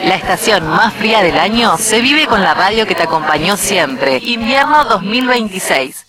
La estación más fría del año se vive con la radio que te acompañó siempre. Invierno 2026.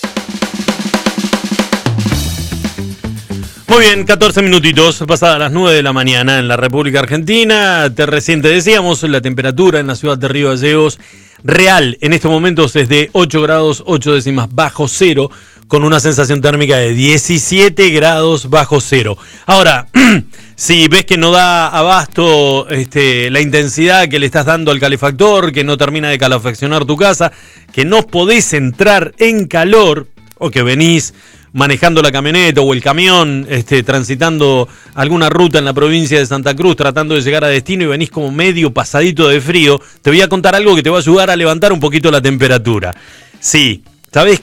Muy bien, 14 minutitos, pasadas las 9 de la mañana en la República Argentina. Recién te decíamos, la temperatura en la ciudad de Río Gallegos real en estos momentos es de 8 grados 8 décimas bajo cero, con una sensación térmica de 17 grados bajo cero. Ahora, si ves que no da abasto la intensidad que le estás dando al calefactor, que no termina de calefaccionar tu casa, que no podés entrar en calor, o que venís manejando la camioneta o el camión, transitando alguna ruta en la provincia de Santa Cruz, tratando de llegar a destino y venís como medio pasadito de frío, te voy a contar algo que te va a ayudar a levantar un poquito la temperatura. Sí, ¿sabés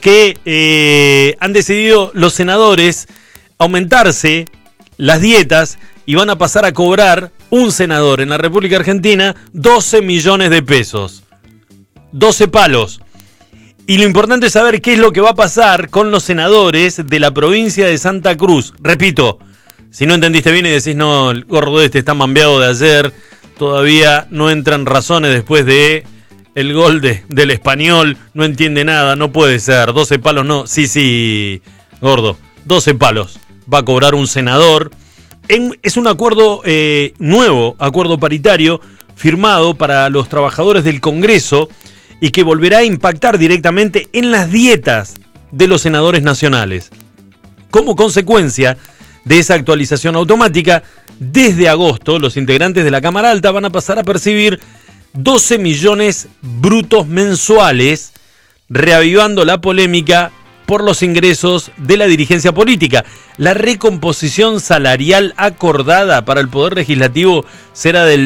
qué? Han decidido los senadores aumentarse las dietas y van a pasar a cobrar un senador en la República Argentina 12 millones de pesos. 12 palos. Y lo importante es saber qué es lo que va a pasar con los senadores de la provincia de Santa Cruz. Repito, si no entendiste bien y decís, no, el gordo está mambeado de ayer, todavía no entran razones después de el gol del Español, no entiende nada, no puede ser, 12 palos no, sí, gordo, 12 palos va a cobrar un senador. Es un acuerdo nuevo, acuerdo paritario, firmado para los trabajadores del Congreso, y que volverá a impactar directamente en las dietas de los senadores nacionales. Como consecuencia de esa actualización automática, desde agosto los integrantes de la Cámara Alta van a pasar a percibir 12 millones brutos mensuales, reavivando la polémica por los ingresos de la dirigencia política. La recomposición salarial acordada para el Poder Legislativo será del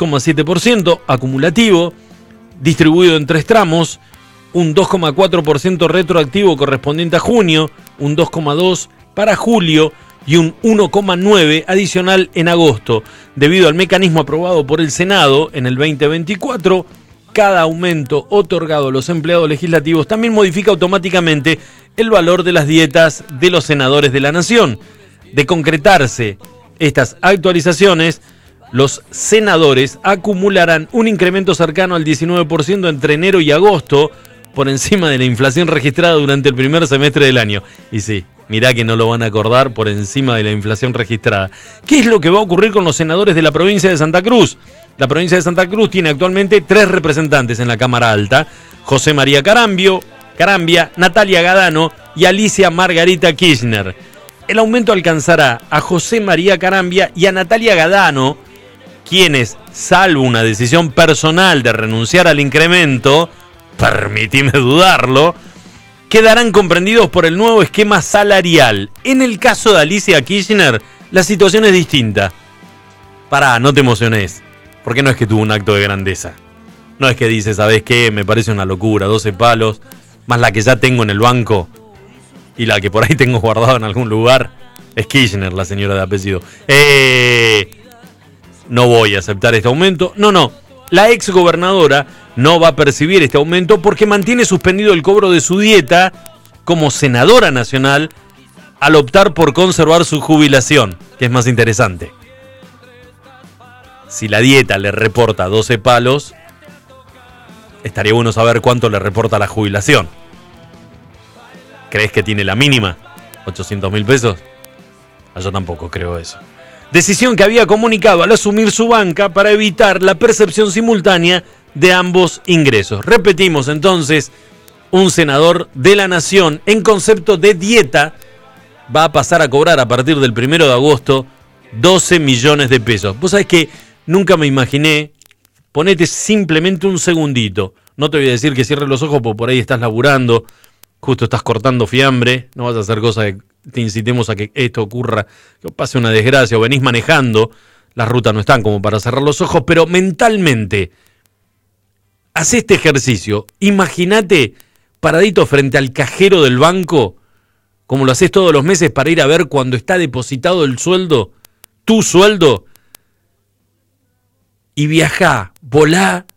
6,7% acumulativo, distribuido en 3 tramos, un 2,4% retroactivo correspondiente a junio, un 2,2% para julio y un 1,9% adicional en agosto. Debido al mecanismo aprobado por el Senado en el 2024, cada aumento otorgado a los empleados legislativos también modifica automáticamente el valor de las dietas de los senadores de la Nación. De concretarse estas actualizaciones, los senadores acumularán un incremento cercano al 19% entre enero y agosto, por encima de la inflación registrada durante el primer semestre del año. Y sí, mirá que no lo van a acordar, por encima de la inflación registrada. ¿Qué es lo que va a ocurrir con los senadores de la provincia de Santa Cruz? La provincia de Santa Cruz tiene actualmente 3 representantes en la Cámara Alta: José María Carambia, Natalia Gadano y Alicia Margarita Kirchner. El aumento alcanzará a José María Carambia y a Natalia Gadano, quienes, salvo una decisión personal de renunciar al incremento, permitime dudarlo, quedarán comprendidos por el nuevo esquema salarial. En el caso de Alicia Kirchner, la situación es distinta. Pará, no te emociones, porque no es que tuvo un acto de grandeza. No es que dice, ¿sabés qué? Me parece una locura, 12 palos, más la que ya tengo en el banco y la que por ahí tengo guardado en algún lugar. Es Kirchner, la señora de apellido. No voy a aceptar este aumento. No. La ex gobernadora no va a percibir este aumento porque mantiene suspendido el cobro de su dieta como senadora nacional al optar por conservar su jubilación, que es más interesante. Si la dieta le reporta 12 palos, estaría bueno saber cuánto le reporta la jubilación. ¿Crees que tiene la mínima? ¿800.000 pesos? Yo tampoco creo eso. Decisión que había comunicado al asumir su banca para evitar la percepción simultánea de ambos ingresos. Repetimos entonces, un senador de la Nación en concepto de dieta va a pasar a cobrar a partir del 1 de agosto 12 millones de pesos. Vos sabés que nunca me imaginé, ponete simplemente un segundito, no te voy a decir que cierres los ojos porque por ahí estás laburando, justo estás cortando fiambre, no vas a hacer cosas que te incitemos a que esto ocurra, que pase una desgracia o venís manejando, las rutas no están como para cerrar los ojos, pero mentalmente, haz este ejercicio, imagínate paradito frente al cajero del banco, como lo haces todos los meses para ir a ver cuando está depositado el sueldo, tu sueldo, y viajá, volá,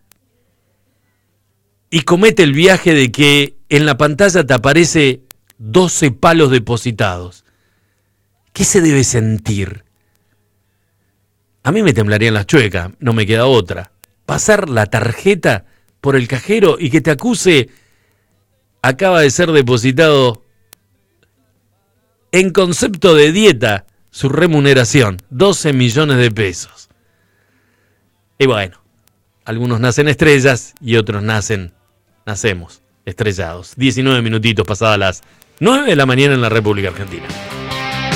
y comete el viaje de que en la pantalla te aparece 12 palos depositados. ¿Qué se debe sentir? A mí me temblarían las chuecas, no me queda otra. pasar la tarjeta por el cajero y que te acuse: acaba de ser depositado en concepto de dieta su remuneración, 12 millones de pesos. Y bueno, algunos nacen estrellas y otros nacemos estrellados. 19 minutitos pasadas las 9 de la mañana en la República Argentina.